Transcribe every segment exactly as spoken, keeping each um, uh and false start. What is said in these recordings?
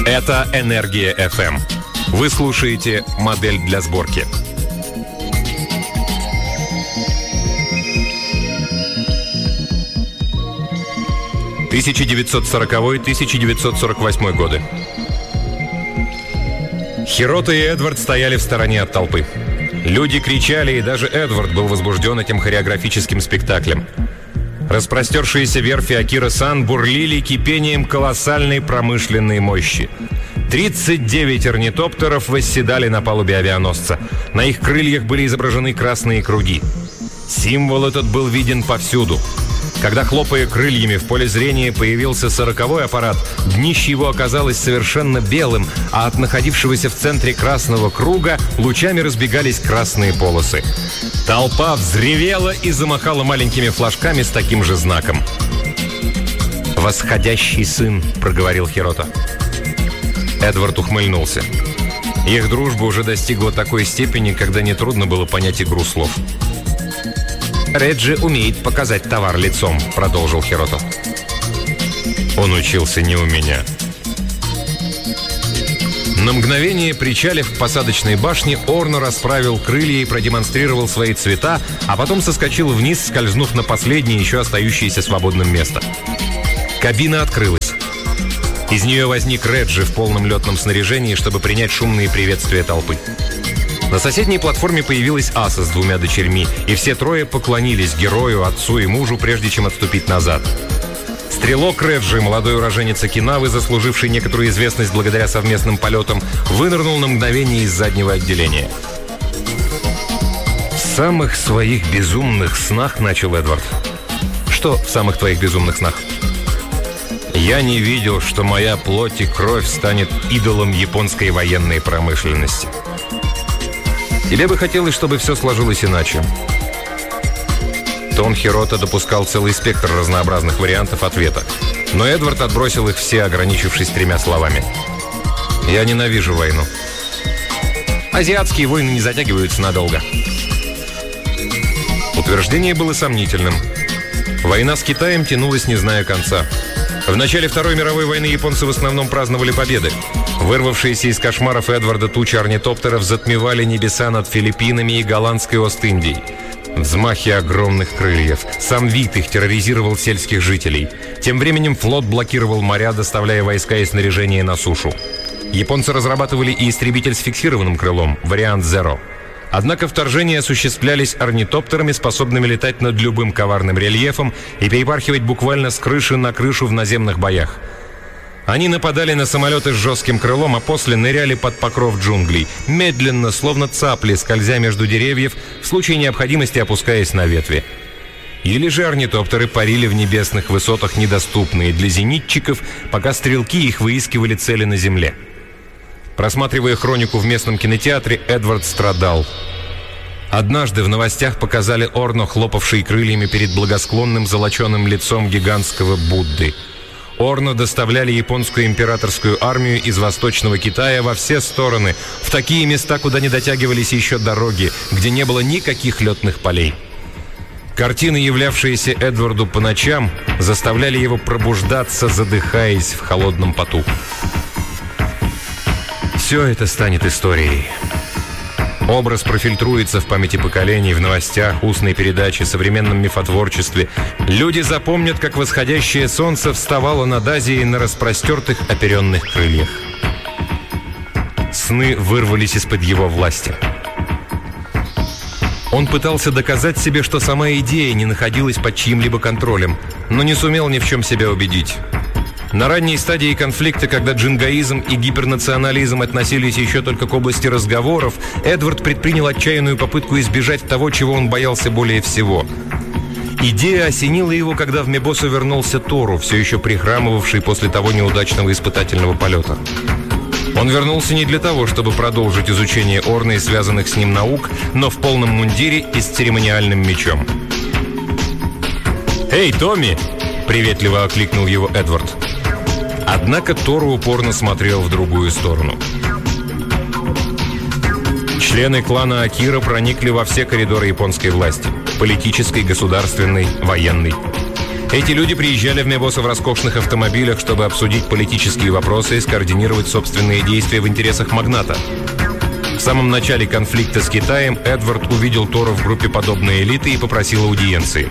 Это «Энергия эф эм». Вы слушаете «Модель для сборки». тысяча девятьсот сороковой — тысяча девятьсот сорок восьмой годы. Хирота и Эдвард стояли в стороне от толпы. Люди кричали, и даже Эдвард был возбужден этим хореографическим спектаклем. Распростершиеся верфи Акира-сан бурлили кипением колоссальной промышленной мощи. тридцать девять орнитоптеров восседали на палубе авианосца. На их крыльях были изображены красные круги. Символ этот был виден повсюду. Когда, хлопая крыльями, в поле зрения появился сороковой аппарат, днище его оказалось совершенно белым, а от находившегося в центре красного круга лучами разбегались красные полосы. Толпа взревела и замахала маленькими флажками с таким же знаком. «Восходящий сын», — проговорил Хирота. Эдвард ухмыльнулся. Их дружба уже достигла такой степени, когда нетрудно было понять игру слов. «Реджи умеет показать товар лицом», — продолжил Хирота. «Он учился не у меня». На мгновение, причалив к посадочной башне, Орно расправил крылья и продемонстрировал свои цвета, а потом соскочил вниз, скользнув на последнее, еще остающееся свободным место. Кабина открылась. Из нее возник Реджи в полном летном снаряжении, чтобы принять шумные приветствия толпы. На соседней платформе появилась Аса с двумя дочерьми, и все трое поклонились герою, отцу и мужу, прежде чем отступить назад. Стрелок Реджи, молодой уроженец Окинавы, заслуживший некоторую известность благодаря совместным полетам, вынырнул на мгновение из заднего отделения. «В самых своих безумных снах», — начал Эдвард. «Что в самых твоих безумных снах?» «Я не видел, что моя плоть и кровь станет идолом японской военной промышленности». «Тебе бы хотелось, чтобы все сложилось иначе». Тон Хирота допускал целый спектр разнообразных вариантов ответа. Но Эдвард отбросил их все, ограничившись тремя словами. «Я ненавижу войну». «Азиатские войны не затягиваются надолго». Утверждение было сомнительным. Война с Китаем тянулась, не зная конца. В начале Второй мировой войны японцы в основном праздновали победы. Вырвавшиеся из кошмаров Эдварда тучи орнитоптеров затмевали небеса над Филиппинами и голландской Ост-Индией. Взмахи огромных крыльев. Сам вид их терроризировал сельских жителей. Тем временем флот блокировал моря, доставляя войска и снаряжение на сушу. Японцы разрабатывали и истребитель с фиксированным крылом, вариант «Зеро». Однако вторжения осуществлялись орнитоптерами, способными летать над любым коварным рельефом и перепархивать буквально с крыши на крышу в наземных боях. Они нападали на самолеты с жестким крылом, а после ныряли под покров джунглей, медленно, словно цапли, скользя между деревьев, в случае необходимости опускаясь на ветви. Или же орнитоптеры парили в небесных высотах, недоступные для зенитчиков, пока стрелки их выискивали цели на земле. Просматривая хронику в местном кинотеатре, Эдвард страдал. Однажды в новостях показали Орно, хлопавший крыльями перед благосклонным золоченым лицом гигантского Будды. Орно доставляли японскую императорскую армию из Восточного Китая во все стороны, в такие места, куда не дотягивались еще дороги, где не было никаких летных полей. Картины, являвшиеся Эдварду по ночам, заставляли его пробуждаться, задыхаясь в холодном поту. Все это станет историей. Образ профильтруется в памяти поколений, в новостях, устной передаче, современном мифотворчестве. Люди запомнят, как восходящее солнце вставало над Азией на распростертых оперенных крыльях. Сны вырвались из-под его власти. Он пытался доказать себе, что сама идея не находилась под чьим-либо контролем, но не сумел ни в чем себя убедить. На ранней стадии конфликта, когда джингаизм и гипернационализм относились еще только к области разговоров, Эдвард предпринял отчаянную попытку избежать того, чего он боялся более всего. Идея осенила его, когда в Мебосу вернулся Тору, все еще прихрамывавший после того неудачного испытательного полета. Он вернулся не для того, чтобы продолжить изучение Орно и связанных с ним наук, но в полном мундире и с церемониальным мечом. «Эй, Томми!» — приветливо окликнул его Эдвард. Однако Тору упорно смотрел в другую сторону. Члены клана Акира проникли во все коридоры японской власти – политической, государственной, военной. Эти люди приезжали в Мебоса в роскошных автомобилях, чтобы обсудить политические вопросы и скоординировать собственные действия в интересах магната. В самом начале конфликта с Китаем Эдвард увидел Тору в группе подобной элиты и попросил аудиенции.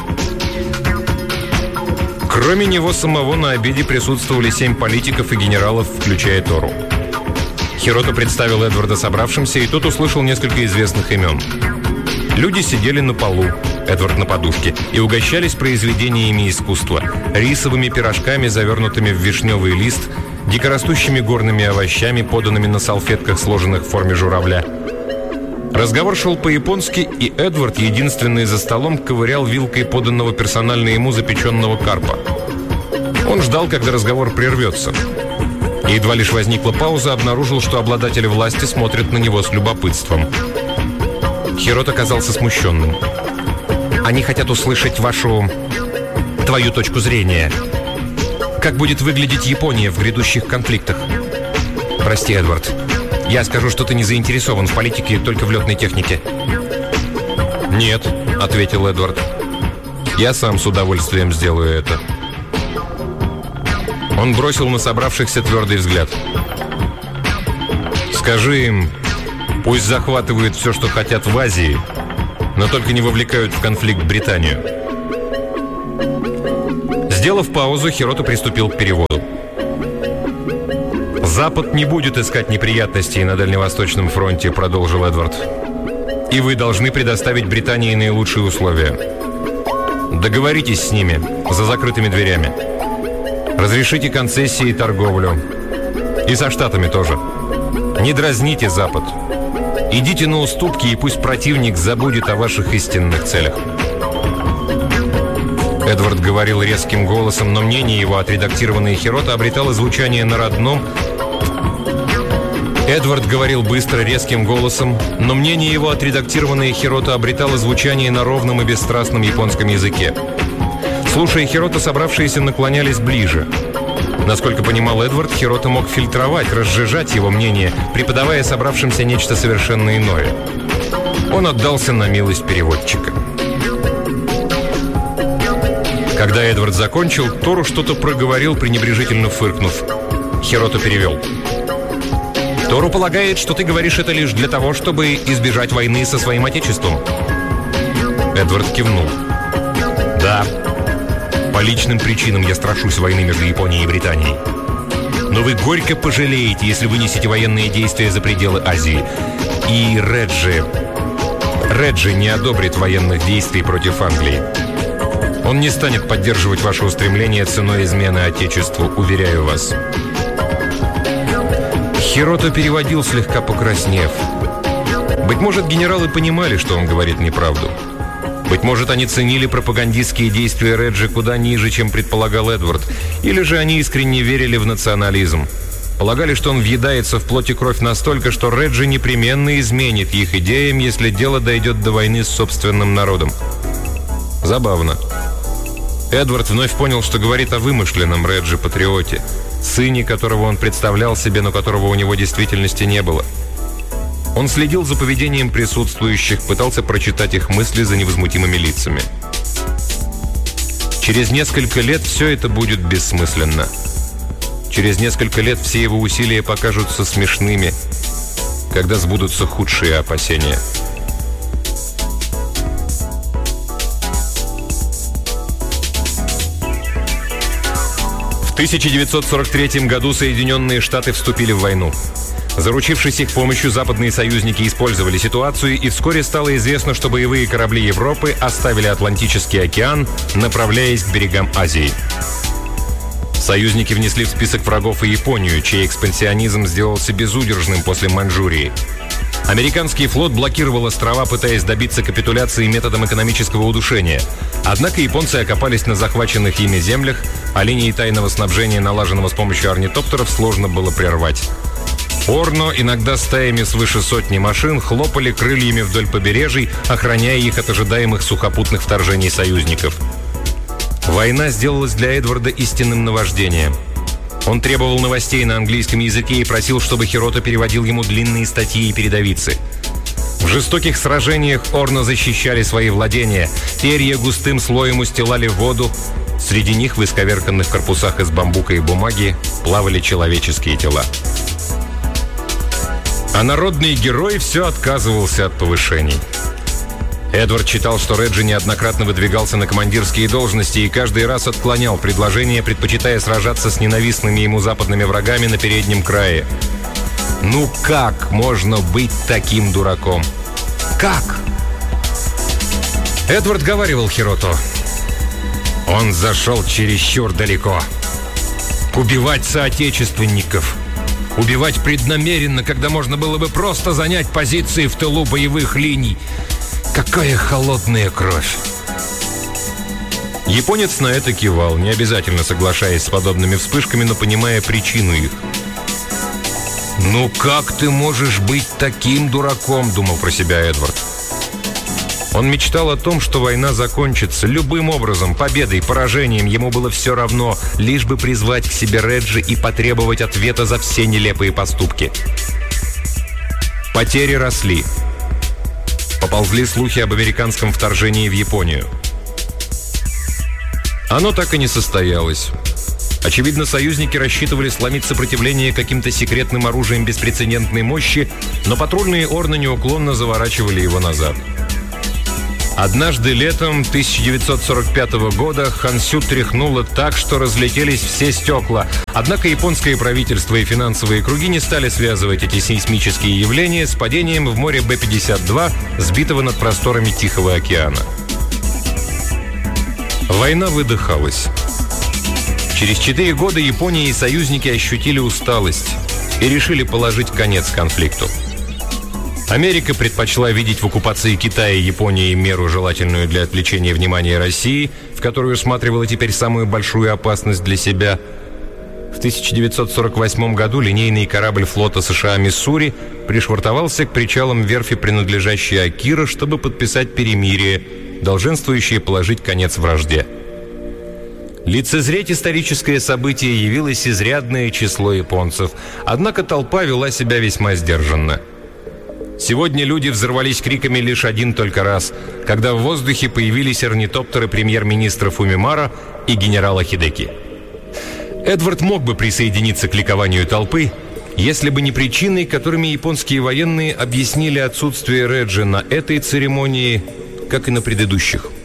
Кроме него самого на обеде присутствовали семь политиков и генералов, включая Тору. Хирото представил Эдварда собравшимся, и тот услышал несколько известных имен. Люди сидели на полу, Эдвард на подушке, и угощались произведениями искусства, рисовыми пирожками, завернутыми в вишневый лист, дикорастущими горными овощами, поданными на салфетках, сложенных в форме журавля. Разговор шел по-японски, и Эдвард, единственный за столом, ковырял вилкой поданного персонально ему запеченного карпа. Он ждал, когда разговор прервется. И едва лишь возникла пауза, обнаружил, что обладатели власти смотрят на него с любопытством. Хирото казался смущенным. «Они хотят услышать вашу... твою точку зрения. Как будет выглядеть Япония в грядущих конфликтах?» «Прости, Эдвард. Я скажу, что ты не заинтересован в политике, только в летной технике». «Нет», — ответил Эдвард. «Я сам с удовольствием сделаю это». Он бросил на собравшихся твердый взгляд. «Скажи им, пусть захватывают все, что хотят в Азии, но только не вовлекают в конфликт Британию». Сделав паузу, Хирото приступил к переводу. «Запад не будет искать неприятностей на Дальневосточном фронте», — продолжил Эдвард. «И вы должны предоставить Британии наилучшие условия. Договоритесь с ними за закрытыми дверями. Разрешите концессии и торговлю. И со Штатами тоже. Не дразните Запад. Идите на уступки, и пусть противник забудет о ваших истинных целях». Эдвард говорил резким голосом, но мнение его, отредактированное Хирото, обретало звучание на родном. Эдвард говорил быстро, резким голосом, но мнение его, отредактированное Хирото, обретало звучание на ровном и бесстрастном японском языке. Слушая Хирото, собравшиеся наклонялись ближе. Насколько понимал Эдвард, Хирото мог фильтровать, разжижать его мнение, преподавая собравшимся нечто совершенно иное. Он отдался на милость переводчика. Когда Эдвард закончил, Тору что-то проговорил, пренебрежительно фыркнув. Хирото перевел. «Тору полагает, что ты говоришь это лишь для того, чтобы избежать войны со своим отечеством». Эдвард кивнул. «Да. По личным причинам я страшусь войны между Японией и Британией. Но вы горько пожалеете, если вынесете военные действия за пределы Азии. И Реджи... Реджи не одобрит военных действий против Англии. Он не станет поддерживать ваше устремление ценой измены Отечеству, уверяю вас». Хирото переводил, слегка покраснев. Быть может, генералы понимали, что он говорит неправду. Быть может, они ценили пропагандистские действия Реджи куда ниже, чем предполагал Эдвард. Или же они искренне верили в национализм. Полагали, что он въедается в плоть и кровь настолько, что Реджи непременно изменит их идеям, если дело дойдет до войны с собственным народом. Забавно. Эдвард вновь понял, что говорит о вымышленном Реджи-патриоте, сыне, которого он представлял себе, но которого у него в действительности не было. Он следил за поведением присутствующих, пытался прочитать их мысли за невозмутимыми лицами. Через несколько лет все это будет бессмысленно. Через несколько лет все его усилия покажутся смешными, когда сбудутся худшие опасения. В тысяча девятьсот сорок третьем году Соединенные Штаты вступили в войну. Заручившись их помощью, западные союзники использовали ситуацию, и вскоре стало известно, что боевые корабли Европы оставили Атлантический океан, направляясь к берегам Азии. Союзники внесли в список врагов и Японию, чей экспансионизм сделался безудержным после Маньчжурии. Американский флот блокировал острова, пытаясь добиться капитуляции методом экономического удушения. Однако японцы окопались на захваченных ими землях, а линии тайного снабжения, налаженного с помощью орнитоптеров, сложно было прервать. Орно, иногда стаями свыше сотни машин, хлопали крыльями вдоль побережий, охраняя их от ожидаемых сухопутных вторжений союзников. Война сделалась для Эдварда истинным наваждением. Он требовал новостей на английском языке и просил, чтобы Хирото переводил ему длинные статьи и передовицы. В жестоких сражениях Орно защищали свои владения, перья густым слоем устилали воду, Среди них в исковерканных корпусах из бамбука и бумаги плавали человеческие тела. А народный герой все отказывался от повышений. Эдвард читал, что Реджи неоднократно выдвигался на командирские должности и каждый раз отклонял предложение, предпочитая сражаться с ненавистными ему западными врагами на переднем крае. Ну как можно быть таким дураком? Как? Эдвард говаривал Хирото: он зашел чересчур далеко. Убивать соотечественников. Убивать преднамеренно, когда можно было бы просто занять позиции в тылу боевых линий. Какая холодная кровь! Японец на это кивал, не обязательно соглашаясь с подобными вспышками, но понимая причину их. «Ну как ты можешь быть таким дураком?» — думал про себя Эдвард. Он мечтал о том, что война закончится любым образом, победой, поражением, ему было все равно, лишь бы призвать к себе Реджи и потребовать ответа за все нелепые поступки. Потери росли. Поползли слухи об американском вторжении в Японию. Оно так и не состоялось. Очевидно, союзники рассчитывали сломить сопротивление каким-то секретным оружием беспрецедентной мощи, но патрульные орны неуклонно заворачивали его назад. Однажды летом тысяча девятьсот сорок пятого года Хансю тряхнуло так, что разлетелись все стекла. Однако японское правительство и финансовые круги не стали связывать эти сейсмические явления с падением в море Бэ пятьдесят два, сбитого над просторами Тихого океана. Война выдыхалась. Через четыре года Япония и союзники ощутили усталость и решили положить конец конфликту. Америка предпочла видеть в оккупации Китая и Японии меру, желательную для отвлечения внимания России, в которую усматривала теперь самую большую опасность для себя. В тысяча девятьсот сорок восьмом году линейный корабль флота США «Миссури» пришвартовался к причалам верфи, принадлежащей Акира, чтобы подписать перемирие, долженствующее положить конец вражде. Лицезреть историческое событие явилось изрядное число японцев, однако толпа вела себя весьма сдержанно. Сегодня люди взорвались криками лишь один только раз, когда в воздухе появились орнитоптеры премьер-министра Фумимара и генерала Хидеки. Эдвард мог бы присоединиться к ликованию толпы, если бы не причины, которыми японские военные объяснили отсутствие Реджи на этой церемонии, как и на предыдущих.